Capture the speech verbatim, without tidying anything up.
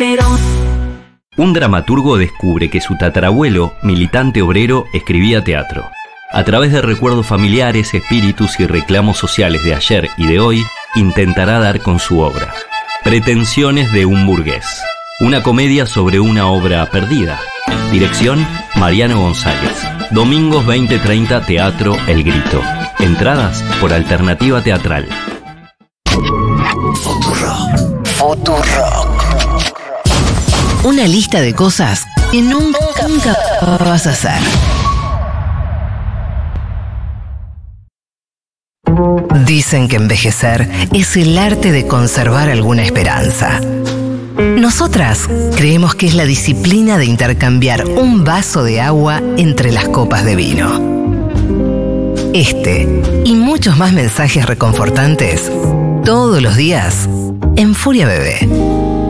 Perón. Un dramaturgo descubre que su tatarabuelo, militante obrero, escribía teatro. A través de recuerdos familiares, espíritus y reclamos sociales de ayer y de hoy, intentará dar con su obra. Pretensiones de un burgués. Una comedia sobre una obra perdida. Dirección, Mariano González. Domingos veinte treinta, Teatro El Grito. Entradas por Alternativa Teatral. Futurock. Futurock. Una lista de cosas que nunca, nunca vas a hacer. Dicen que envejecer es el arte de conservar alguna esperanza. Nosotras creemos que es la disciplina de intercambiar un vaso de agua entre las copas de vino. Este y muchos más mensajes reconfortantes todos los días en Furia Bebé.